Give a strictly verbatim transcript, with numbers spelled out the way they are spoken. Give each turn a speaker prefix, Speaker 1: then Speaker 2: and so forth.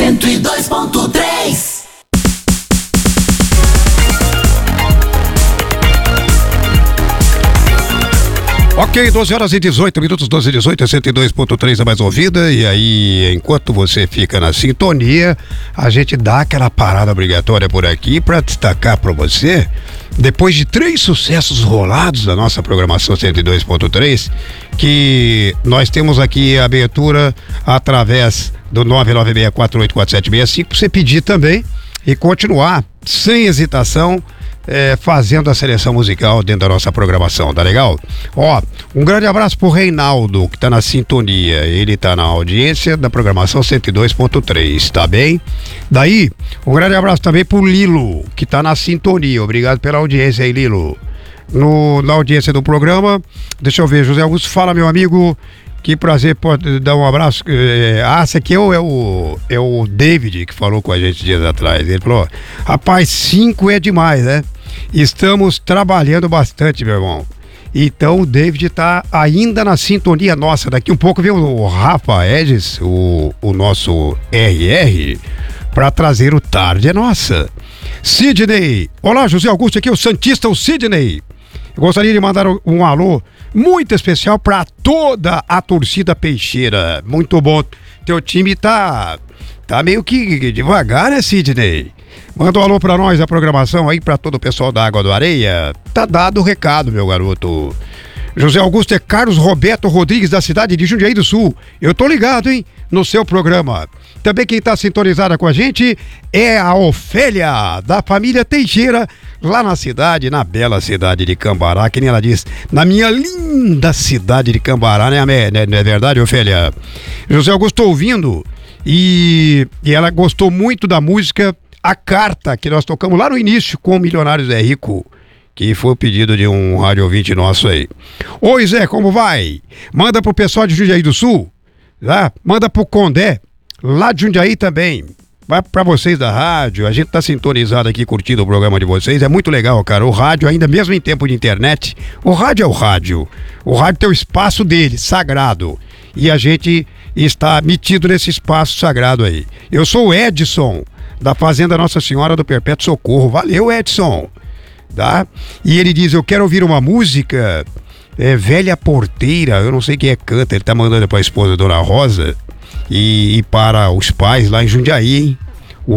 Speaker 1: cento e dois ponto três.
Speaker 2: Ok, doze horas e dezoito minutos, doze e dezoito, cento e dois ponto três a mais ouvida. E aí, enquanto você fica na sintonia, a gente dá aquela parada obrigatória por aqui para destacar para você, depois de três sucessos rolados da nossa programação cento e dois ponto três, que nós temos aqui a abertura através do nove nove seis quatro oito quatro sete seis cinco, para você pedir também e continuar sem hesitação É, fazendo a seleção musical dentro da nossa programação, tá legal? Ó, um grande abraço pro Reinaldo, que tá na sintonia, ele tá na audiência da programação cento e dois ponto três, tá bem? Daí, um grande abraço também pro Lilo, que tá na sintonia, obrigado pela audiência aí, Lilo. No, na audiência do programa, deixa eu ver, José Augusto, fala, meu amigo, que prazer, pode dar um abraço. É, ah, esse aqui é o, é, o, é o David, que falou com a gente dias atrás. Ele falou, rapaz, cinco é demais, né? Estamos trabalhando bastante, meu irmão. Então o David tá ainda na sintonia nossa. Daqui um pouco vem o Rafa Edges, o, o nosso R R, para trazer o Tarde é Nossa. Sidney, olá, José Augusto, aqui é o Santista, o Sidney. Eu gostaria de mandar um alô muito especial para toda a torcida peixeira. Muito bom. Teu time tá, tá meio que devagar, né, Sidney? Manda um alô pra nós, a programação aí, pra todo o pessoal da Água do Areia. Tá dado o recado, meu garoto. José Augusto é Carlos Roberto Rodrigues, da cidade de Jundiaí do Sul. Eu tô ligado, hein, no seu programa. Também quem tá sintonizada com a gente é a Ofélia, da família Teixeira, lá na cidade, na bela cidade de Cambará, que nem ela diz, na minha linda cidade de Cambará, né, não é verdade, Ofélia? José Augusto ouvindo e, e ela gostou muito da música A Carta, que nós tocamos lá no início com o Milionários é Rico, que foi o pedido de um rádio ouvinte nosso aí. Oi, Zé, como vai? Manda pro pessoal de Jundiaí do Sul, tá? Manda pro Condé, lá de Jundiaí também. Vai pra vocês da rádio, a gente tá sintonizado aqui curtindo o programa de vocês, é muito legal, cara. O rádio, ainda mesmo em tempo de internet, o rádio é o rádio. O rádio tem o espaço dele, sagrado. E a gente está metido nesse espaço sagrado aí. Eu sou o Edson, da Fazenda Nossa Senhora do Perpétuo Socorro. Valeu, Edson. Tá? E ele diz, eu quero ouvir uma música, é, Velha Porteira, eu não sei quem é canta, ele tá mandando pra esposa, Dona Rosa, e, e para os pais lá em Jundiaí, hein?